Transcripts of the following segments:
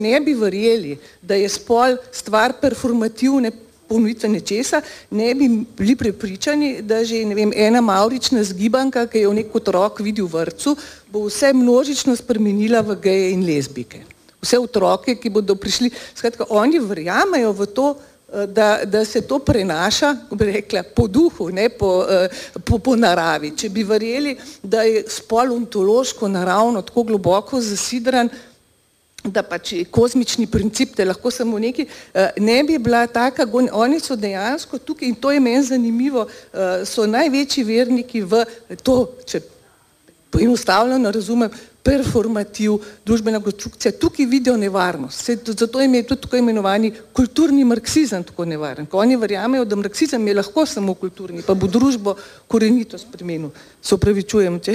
ne bi verjeli, da je spol stvar performativne ponovitve nečesa, ne bi bili prepričani, da že, ne vem, ena mavrična zgibanka, ki jo nek otrok vidi v vrtcu, bo vse množično spremenila v geje in lezbike. Vse otroke, ki bodo prišli, skratka, oni verjamejo v to, da se to prenaša, ko bi rekla, po duhu, ne po naravi. Če bi verjeli, da je spol ontološko naravno tako globoko zasidran, da pač je kozmični princip, da lahko samo neki, ne bi bila taka, oni so dejansko tukaj, in to je meni zanimivo, so največji verniki v to, če poenostavljeno razumem, performativ, družbena konstrukcija, tukaj vidijo nevarnost. Zato jim je tudi tako imenovani kulturni marksizem tako nevaren. Ko oni verjamejo, da marksizem je lahko samo kulturni, pa bo družbo korenito spremenil. Se opravičujem, če...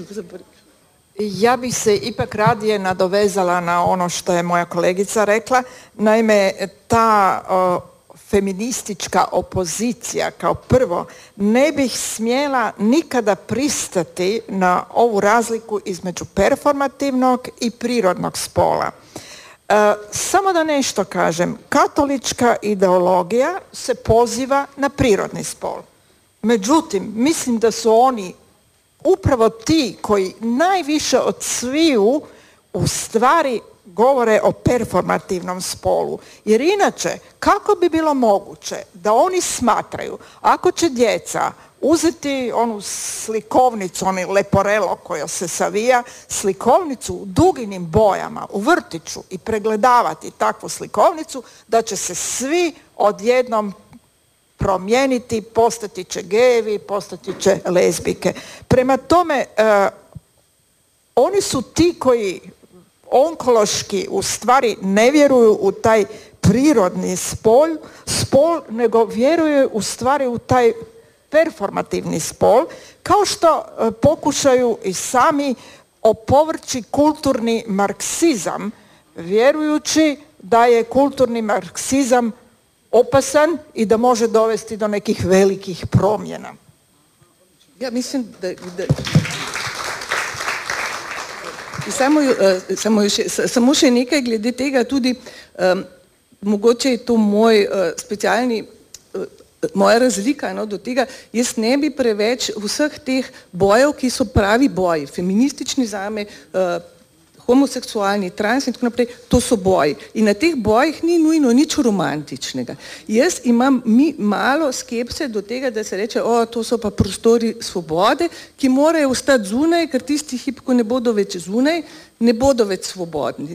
Ja bih se ipak radije nadovezala na ono što je moja kolegica rekla. Naime, ta feministička opozicija kao prvo ne bih smjela nikada pristati na ovu razliku između performativnog i prirodnog spola. Samo da nešto kažem, katolička ideologija se poziva na prirodni spol. Međutim, mislim da su oni upravo ti koji najviše od sviju u stvari govore o performativnom spolu. Jer inače, kako bi bilo moguće da oni smatraju, ako će djeca uzeti onu slikovnicu, onaj leporelo koja se savija, slikovnicu u duginim bojama u vrtiću i pregledavati takvu slikovnicu, da će se svi odjednom promijeniti, postati će gejevi, postati će lezbike. Prema tome, oni su ti koji onkološki u stvari ne vjeruju u taj prirodni spol, nego vjeruju u stvari u taj performativni spol, kao što pokušaju i sami opovrći kulturni marksizam, vjerujući da je kulturni marksizam opasan i da može dovesti do nekih velikih promjena. Ja mislim da samo še nekaj glede tega tudi, mogoče je to moja razlika do tega, jaz ne bi preveč vseh teh bojev, ki so pravi boji, feministični zame, homoseksualni, trans in tako naprej, to so boji. In na teh bojih ni nujno nič romantičnega. Jaz imam malo skepse do tega, da se reče, to so pa prostori svobode, ki morajo ostati zunaj, ker tisti hip, ko ne bodo več zunaj, ne bodo več svobodni.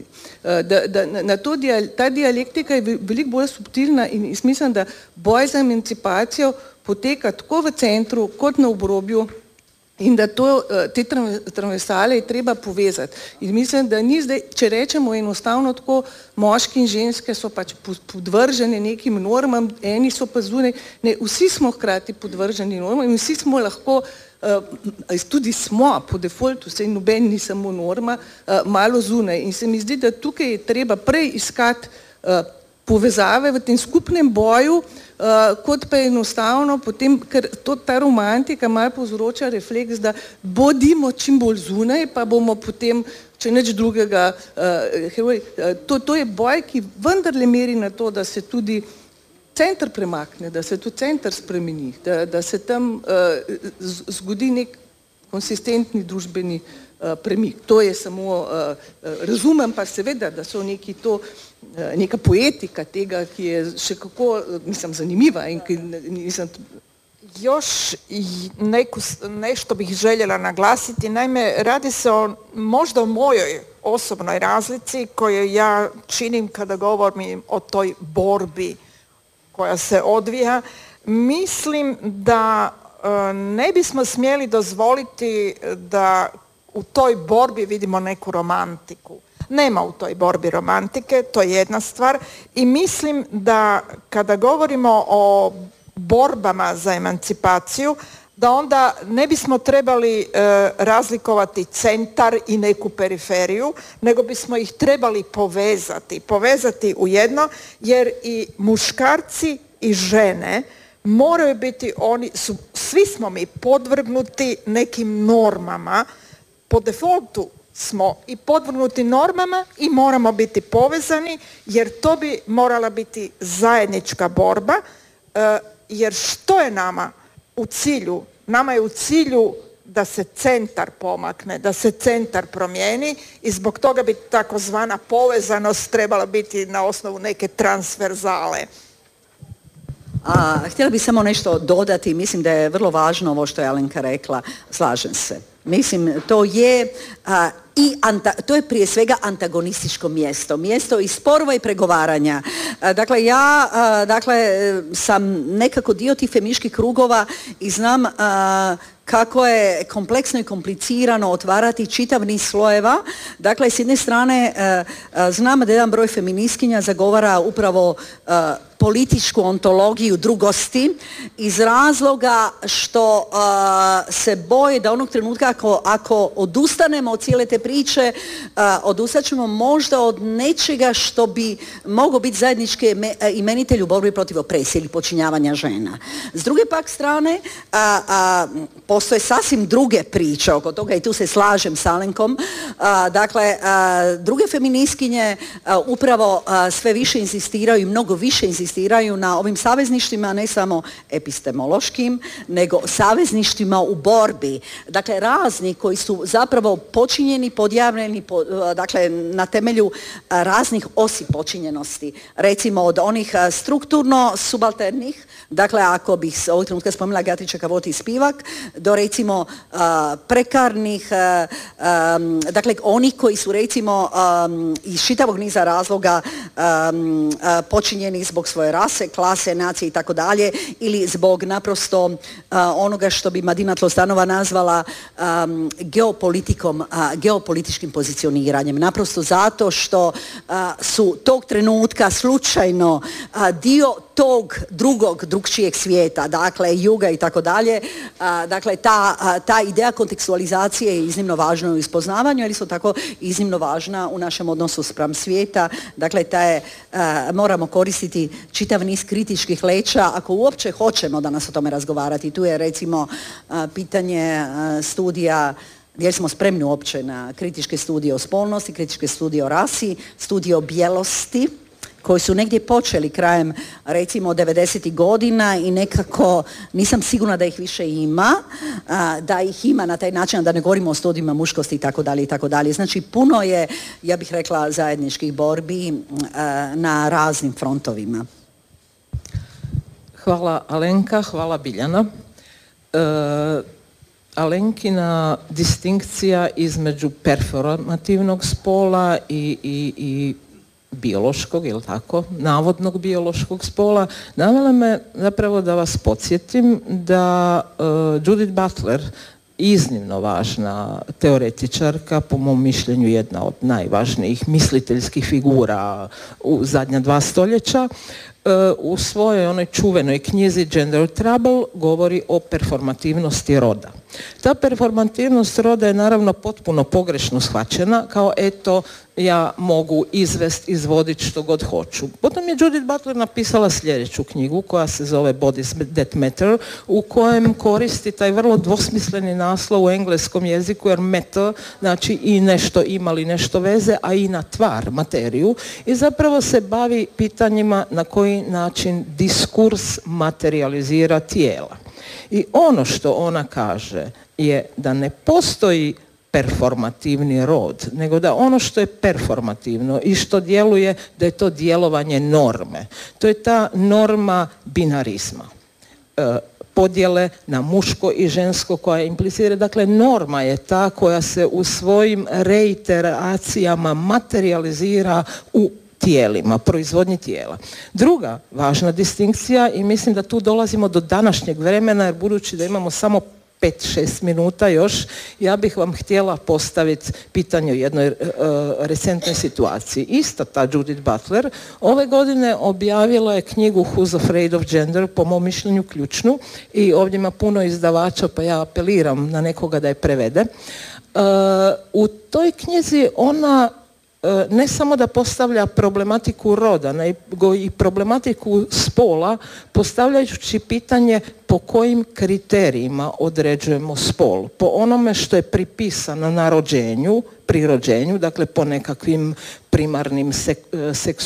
Ta dialektika je veliko bolj subtilna in mislim, da boj za emancipacijo poteka tako v centru, kot na obrobju, in da te transversale je treba povezati. In mislim, da ni zdaj, če rečemo enostavno tako, moški in ženske so pač podvrženi nekim normam, eni so pa zunaj, ne, vsi smo hkrati podvrženi normam in vsi smo lahko, tudi smo po defaultu, saj noben ni samo norma, malo zunaj. In se mi zdi, da tukaj je treba prej iskati povezave v tem skupnem boju, kot pa enostavno potem, ker ta romantika malo povzroča refleks, da bodimo čim bolj zunaj, pa bomo potem, če nič drugega, heroj. To je boj, ki vendarle meri na to, da se tudi center premakne, da se tudi center spremeni, da se tam zgodi nek konsistentni družbeni premik. To je samo, razumem pa seveda, da so neki to, neka poetika tega, ki je še kako, mislim, zanimiva in ki nisam... Još nešto bih željela naglasiti, naime, radi se možda o mojoj osobnoj razlici koju ja činim kada govorim o toj borbi koja se odvija. Mislim da ne bismo smjeli dozvoliti da u toj borbi vidimo neku romantiku. Nema u toj borbi romantike, to je jedna stvar. I mislim da kada govorimo o borbama za emancipaciju, da onda ne bismo trebali razlikovati centar i neku periferiju, nego bismo ih trebali povezati u jedno, jer i muškarci i žene moraju biti, svi smo mi podvrgnuti nekim normama. Po defaultu smo i podvrgnuti normama i moramo biti povezani, jer to bi morala biti zajednička borba, jer što je nama u cilju? Nama je u cilju da se centar pomakne, da se centar promijeni i zbog toga bi takozvana povezanost trebala biti na osnovu neke transverzale. Htjela bih samo nešto dodati, mislim da je vrlo važno ovo što je Alenka rekla, slažem se. Mislim, to je to je prije svega antagonističko mjesto i sporova i pregovaranja. Dakle, ja sam nekako dio tih feminističkih krugova i znam kako je kompleksno i komplicirano otvarati čitav niz slojeva. Dakle, s jedne strane znam da jedan broj feministkinja zagovara upravo političku ontologiju drugosti iz razloga što se boje da onog trenutka ako odustanemo od cijele te priče, odustat ćemo možda od nečega što bi mogao biti zajednički imenitelj u borbi protiv opresije ili počinjavanja žena. S druge pak strane, postoje sasvim druge priče oko toga i tu se slažem s Alenkom. Dakle, druge feministkinje upravo sve više inzistiraju i mnogo više inzistiraju na ovim savezništvima, ne samo epistemološkim, nego savezništvima u borbi. Dakle, razni koji su zapravo počinjeni, podjavljeni, dakle, na temelju raznih osi počinjenosti. Recimo od onih strukturno subalternih, dakle, ako bih ovog trenutka spomenula Gatrića, Kavoti i Spivak, do recimo prekarnih, dakle, onih koji su recimo iz čitavog niza razloga počinjeni zbog svoje rase, klase, nacije i tako dalje, ili zbog naprosto onoga što bi Madina Tlostanova nazvala geopolitičkim pozicioniranjem. Naprosto zato što su tog trenutka slučajno dio tog drugčijeg svijeta, dakle juga i tako dalje. Dakle, ta ideja kontekstualizacije je iznimno važna u ispoznavanju, ali isto tako iznimno važna u našem odnosu spram svijeta. Dakle, moramo koristiti čitav niz kritičkih leća ako uopće hoćemo danas o tome razgovarati. Tu je recimo pitanje studija gdje smo spremni uopće na kritičke studije o spolnosti, kritičke studije o rasi, studije o bijelosti, koji su negdje počeli krajem recimo 90. godina i nekako nisam sigurna da ih više ima, da ih ima na taj način, da ne govorimo o studijima muškosti i tako dalje i tako dalje. Znači puno je, ja bih rekla, zajedničkih borbi na raznim frontovima. Hvala Alenka, hvala Biljana. Alenkina distinkcija između performativnog spola i biološkog, ili tako, navodnog biološkog spola, navela me zapravo da vas podsjetim da Judith Butler, iznimno važna teoretičarka, po mom mišljenju jedna od najvažnijih misliteljskih figura u zadnja 2 stoljeća, u svojoj onoj čuvenoj knjizi Gender Trouble govori o performativnosti roda. Ta performativnost roda je naravno potpuno pogrešno shvaćena kao eto ja mogu izvoditi što god hoću. Potom je Judith Butler napisala sljedeću knjigu koja se zove Bodies That Matter, u kojem koristi taj vrlo dvosmisleni naslov u engleskom jeziku, jer matter znači i nešto imali nešto veze, a i na tvar, materiju, i zapravo se bavi pitanjima na koji način diskurs materializira tijela. I ono što ona kaže je da ne postoji performativni rod, nego da ono što je performativno i što djeluje, da je to djelovanje norme. To je ta norma binarizma. Podjele na muško i žensko koja implicira, dakle norma je ta koja se u svojim reiteracijama materializira u tijelima, proizvodnji tijela. Druga važna distinkcija, i mislim da tu dolazimo do današnjeg vremena, jer budući da imamo samo 5-6 minuta još, ja bih vam htjela postaviti pitanje o jednoj recentnoj situaciji. Ista ta Judith Butler ove godine objavila je knjigu Who's Afraid of Gender, po mom mišljenju ključnu, i ovdje ima puno izdavača, pa ja apeliram na nekoga da je prevede. U toj knjizi ona ne samo da postavlja problematiku roda, nego i problematiku spola, postavljajući pitanje po kojim kriterijima određujemo spol. Po onome što je pripisano na rođenju, pri rođenju, dakle po nekakvim primarnim seksualnim